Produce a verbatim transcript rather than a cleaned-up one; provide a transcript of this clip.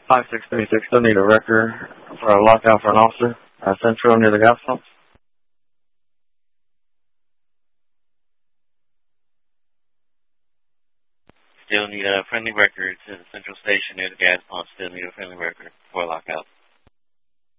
five six three six, still need a record for a lockout for an officer. Uh, Central near the gas pumps. Still need a friendly record to the Central Station near the gas pump. Still need a friendly record for a lockout.